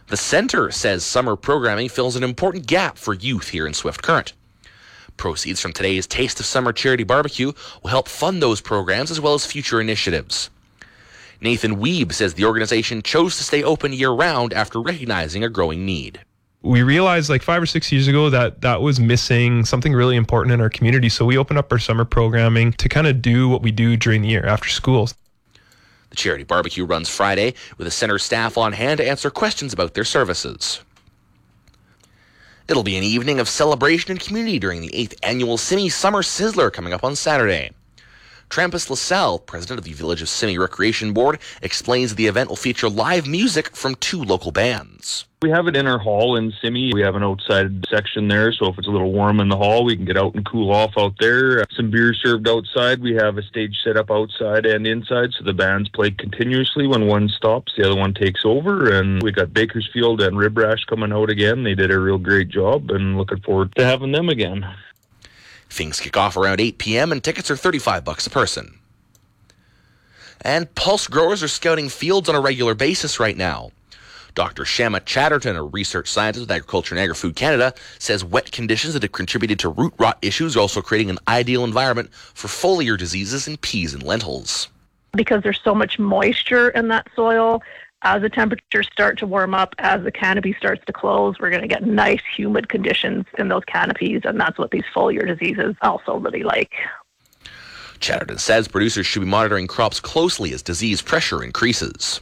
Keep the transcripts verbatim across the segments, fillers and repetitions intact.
The Centre says summer programming fills an important gap for youth here in Swift Current. Proceeds from today's Taste of Summer charity barbecue will help fund those programs as well as future initiatives. Nathan Weeb says the organization chose to stay open year-round after recognizing a growing need. We realized like five or six years ago that that was missing something really important in our community. So we opened up our summer programming to kind of do what we do during the year after school. The charity barbecue runs Friday with the Centre staff on hand to answer questions about their services. It'll be an evening of celebration and community during the eighth annual Simi Summer Sizzler coming up on Saturday. Trampus LaSalle, president of the Village of Simi Recreation Board, explains that the event will feature live music from two local bands. We have it in our hall in Simi. We have an outside section there, so if it's a little warm in the hall, we can get out and cool off out there. Some beer served outside. We have a stage set up outside and inside, so the bands play continuously. When one stops, the other one takes over, and we got Bakersfield and Rib Rash coming out again. They did a real great job, and looking forward to having them again. Things kick off around eight p.m. and tickets are thirty-five bucks a person. And pulse growers are scouting fields on a regular basis right now. Doctor Shama Chatterton, a research scientist with Agriculture and Agri-Food Canada, says wet conditions that have contributed to root rot issues are also creating an ideal environment for foliar diseases in peas and lentils. Because there's so much moisture in that soil, as the temperatures start to warm up, as the canopy starts to close, we're going to get nice humid conditions in those canopies, and that's what these foliar diseases also really like. Chatterton says producers should be monitoring crops closely as disease pressure increases.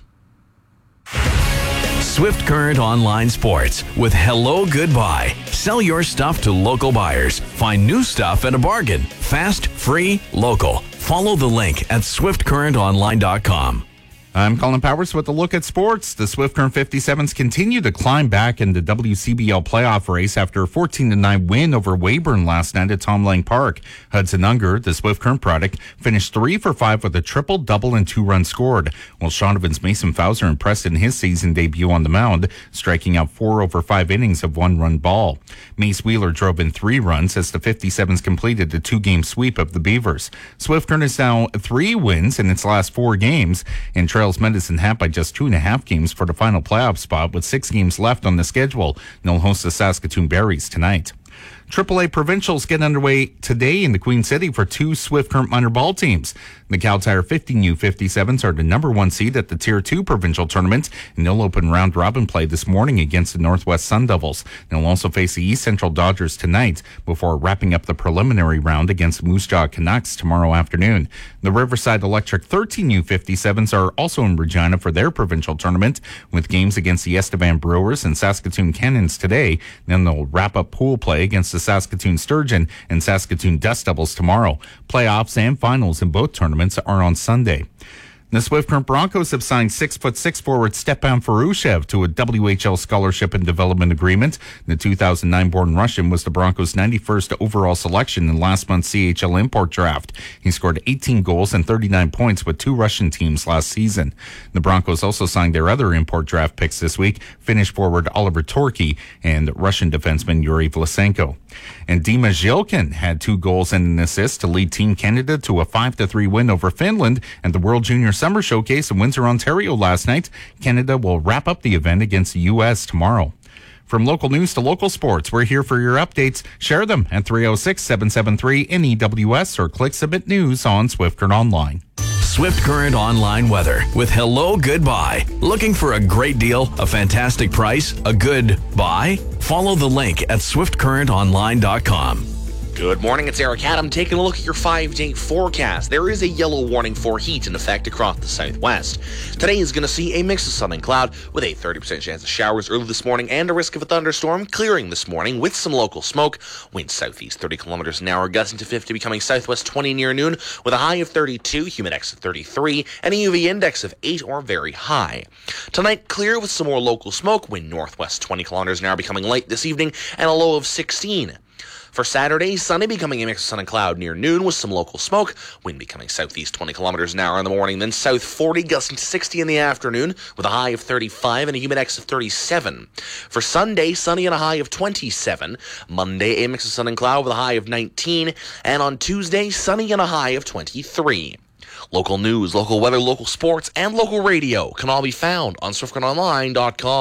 Swift Current Online Sports with Hello Goodbye. Sell your stuff to local buyers. Find new stuff at a bargain. Fast, free, local. Follow the link at swift current online dot com. I'm Colin Powers with a look at sports. The Swift Current fifty-sevens continue to climb back in the W C B L playoff race after a fourteen to nine win over Weyburn last night at Tom Lang Park. Hudson Unger, the Swift Current product, finished three for five with a triple, double, and two runs scored, while Shaughnevin's Mason Fowler impressed in his season debut on the mound, striking out four over five innings of one-run ball. Mace Wheeler drove in three runs as the fifty-sevens completed the two-game sweep of the Beavers. Swift Current is now three wins in its last four games, and trails Medicine Hat by just two and a half games for the final playoff spot with six games left on the schedule. They'll host the Saskatoon Berries tonight. triple A Provincials get underway today in the Queen City for two Swift Current minor ball teams. The Cal Tire fifteen U fifty-sevens are the number one seed at the Tier two Provincial Tournament, and they'll open round-robin play this morning against the Northwest Sun Devils. They'll also face the East Central Dodgers tonight before wrapping up the preliminary round against Moose Jaw Canucks tomorrow afternoon. The Riverside Electric thirteen U fifty-sevens are also in Regina for their provincial tournament, with games against the Estevan Brewers and Saskatoon Cannons today. Then they'll wrap up pool play against the Saskatoon Sturgeon and Saskatoon Dust Devils tomorrow. Playoffs and finals in both tournaments are on Sunday. The Swift Current Broncos have signed six foot six forward Stepan Farushev to a W H L scholarship and development agreement. The two thousand nine born Russian was the Broncos' ninety-first overall selection in last month's C H L import draft. He scored eighteen goals and thirty-nine points with two Russian teams last season. The Broncos also signed their other import draft picks this week, Finnish forward Oliver Torki and Russian defenseman Yuri Vlasenko. And Dima Zhilkin had two goals and an assist to lead Team Canada to a five to three win over Finland at the World Junior Summer Showcase in Windsor, Ontario last night. Canada will wrap up the event against the U S tomorrow. From local news to local sports, we're here for your updates. Share them at three oh six, seven seven three, N E W S or click Submit News on Swift Current Online. Swift Current Online weather with Hello Goodbye. Looking for a great deal, a fantastic price, a good buy? Follow the link at swift current online dot com. Good morning, it's Eric Adam taking a look at your five-day forecast. There is a yellow warning for heat in effect across the southwest. Today is going to see a mix of sun and cloud with a thirty percent chance of showers early this morning and a risk of a thunderstorm clearing this morning with some local smoke. Winds southeast thirty kilometers an hour, gusting to fifty, becoming southwest twenty near noon with a high of thirty-two, humidex of thirty-three, and a U V index of eight or very high. Tonight, clear with some more local smoke, wind northwest twenty kilometers an hour, becoming light this evening, and a low of sixteen. For Saturday, sunny, becoming a mix of sun and cloud near noon with some local smoke. Wind becoming southeast twenty kilometers an hour in the morning, then south forty, gusting to sixty in the afternoon with a high of thirty-five and a humidex of thirty-seven. For Sunday, sunny and a high of twenty-seven. Monday, a mix of sun and cloud with a high of nineteen. And on Tuesday, sunny and a high of twenty-three. Local news, local weather, local sports, and local radio can all be found on swift current online dot com.